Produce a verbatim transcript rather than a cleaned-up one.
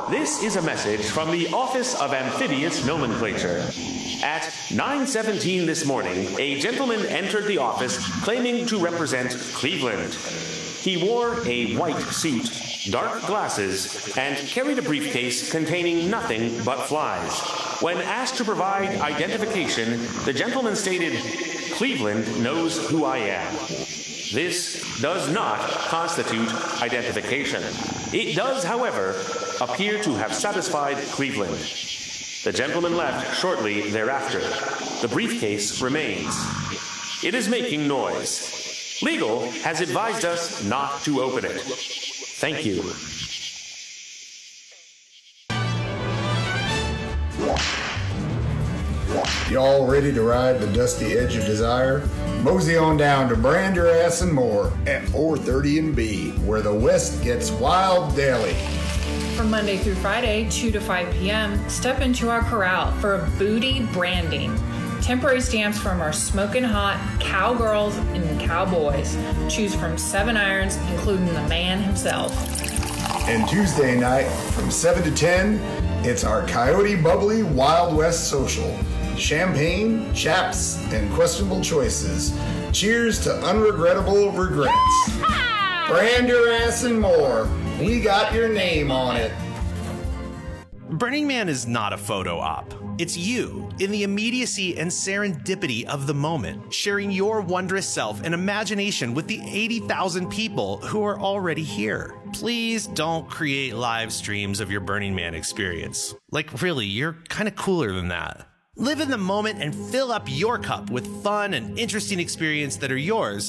This is a message from the Office of Amphibious Nomenclature. At nine seventeen this morning, a gentleman entered the office claiming to represent Cleveland. He wore a white suit, dark glasses, and carried a briefcase containing nothing but flies. When asked to provide identification, the gentleman stated, "Cleveland knows who I am." This does not constitute identification. It does, however, appear to have satisfied Cleveland. The gentleman left shortly thereafter. The briefcase remains. It is making noise. Legal has advised us not to open it. Thank you. Y'all ready to ride the dusty edge of desire? Mosey on down to Brand Your Ass and More at four thirty and B, where the West gets wild daily. From Monday through Friday, two to five p.m., step into our corral for a booty branding. Temporary stamps from our smoking hot cowgirls and cowboys. Choose from seven irons, including the man himself. And Tuesday night, from seven to ten, it's our Coyote Bubbly Wild West Social. Champagne, chaps, and questionable choices. Cheers to unregrettable regrets. Brand Your Ass and More. We got your name on it. Burning Man is not a photo op. It's you, in the immediacy and serendipity of the moment, sharing your wondrous self and imagination with the eighty thousand people who are already here. Please don't create live streams of your Burning Man experience. Like, really, you're kind of cooler than that. Live in the moment and fill up your cup with fun and interesting experiences that are yours